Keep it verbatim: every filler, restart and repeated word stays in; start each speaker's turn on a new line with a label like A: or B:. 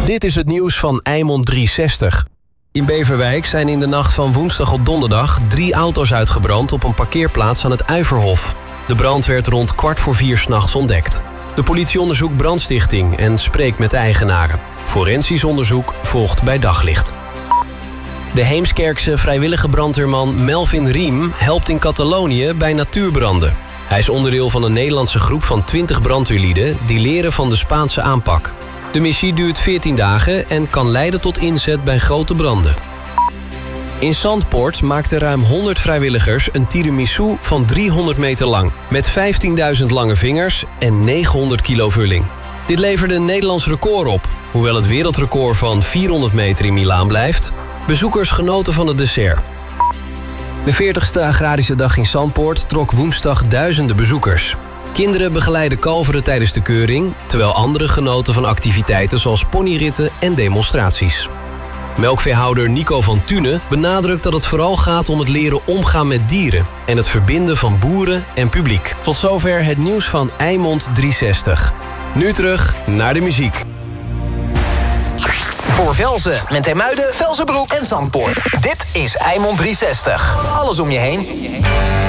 A: Dit is het nieuws van Eimond driehonderdzestig. In Beverwijk zijn in de nacht van woensdag op donderdag drie auto's uitgebrand op een parkeerplaats aan het Uiverhof. De brand werd rond kwart voor vier 's nachts ontdekt. De politie onderzoekt brandstichting en spreekt met de eigenaren. Forensisch onderzoek volgt bij daglicht. De Heemskerkse vrijwillige brandweerman Melvin Riem helpt in Catalonië bij natuurbranden. Hij is onderdeel van een Nederlandse groep van twintig brandweerlieden die leren van de Spaanse aanpak. De missie duurt veertien dagen en kan leiden tot inzet bij grote branden. In Zandpoort maakten ruim honderd vrijwilligers een tiramisu van driehonderd meter lang, met vijftienduizend lange vingers en negenhonderd kilo vulling. Dit leverde een Nederlands record op. Hoewel het wereldrecord van vierhonderd meter in Milaan blijft, bezoekers genoten van het dessert. De veertigste agrarische dag in Zandpoort trok woensdag duizenden bezoekers. Kinderen begeleiden kalveren tijdens de keuring, terwijl anderen genoten van activiteiten zoals ponyritten en demonstraties. Melkveehouder Nico van Thune benadrukt dat het vooral gaat om het leren omgaan met dieren en het verbinden van boeren en publiek. Tot zover het nieuws van Eimond driehonderdzestig. Nu terug naar de muziek.
B: Voor Velzen, Menthemuiden, Velzenbroek en Zandpoort. Dit is Eimond driehonderdzestig. Alles om je heen.